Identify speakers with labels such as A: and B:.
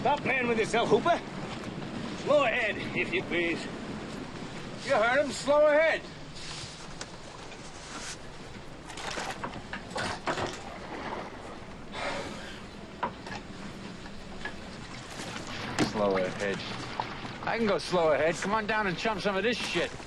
A: Stop playing with yourself, Hooper. Slow ahead, if you please.
B: You heard him. Slow ahead. Slow ahead. I can go slow ahead. Come on down and chump some of this shit.